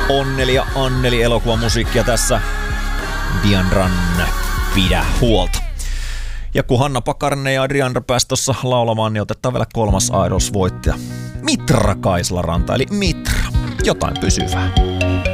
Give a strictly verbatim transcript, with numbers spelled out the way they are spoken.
Onneli ja Anneli elokuvamusiikkia tässä. Diandran Pidä huolta. Ja kun Hanna Pakarinen ja Diandra pääsi tuossa laulamaan, niin otetaan vielä kolmas Idols-voittaja. Mitra Kaislaranta, eli Mitra. Jotain pysyvää.